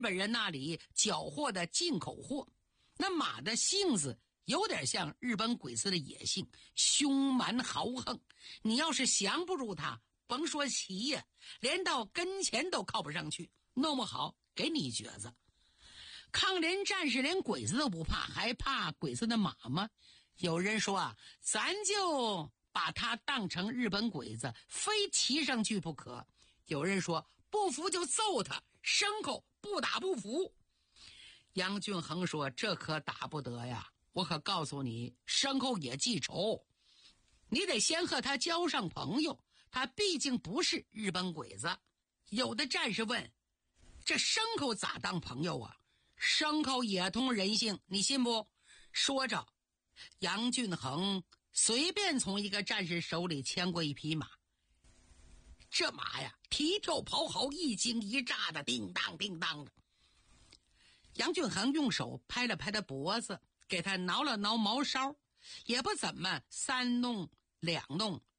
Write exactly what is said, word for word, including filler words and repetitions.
本人那里缴获的进口货。那马的性子有点像日本鬼子的野性，凶蛮豪横。你要是降不住他，甭说骑呀，连到跟前都靠不上去，弄不好给你一撅子。抗联战士连鬼子都不怕，还怕鬼子的马吗？有人说啊，咱就把他当成日本鬼子，非骑上去不可。有人说不服就揍他，牲口不打不服。杨俊衡说，这可打不得呀，我可告诉你，牲口也记仇，你得先和他交上朋友，他毕竟不是日本鬼子。有的战士问，这牲口咋当朋友啊？牲口也通人性，你信不？说着，杨俊衡随便从一个战士手里牵过一匹马，这马呀蹄跳跑好，一惊一乍的，叮当叮当的。杨俊衡用手拍了拍他脖子，给他挠了挠毛梢，也不怎么三弄两弄，